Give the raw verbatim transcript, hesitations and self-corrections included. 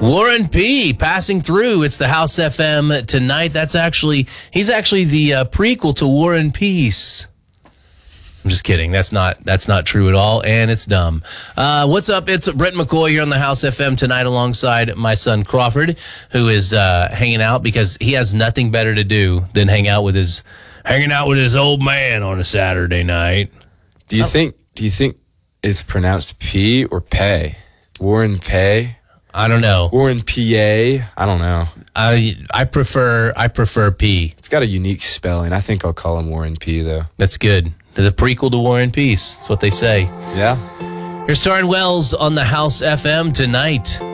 Warren P. passing through. It's the House F M tonight. That's actually, he's actually the uh, prequel to War and Peace. I'm just kidding. That's not that's not true at all, and it's dumb. Uh, what's up? It's Brett McCoy here on the House F M tonight alongside my son Crawford, who is uh, hanging out because he has nothing better to do than hang out with his hanging out with his old man on a Saturday night. Do you oh. think do you think it's pronounced P or Pay? Warren Pay? I don't know. Warren P A? I don't know. I I prefer I prefer P. It's got a unique spelling. I think I'll call him Warren P though. That's good. The prequel to War and Peace. That's what they say. Yeah. Here's Taryn Wells on the House F M tonight.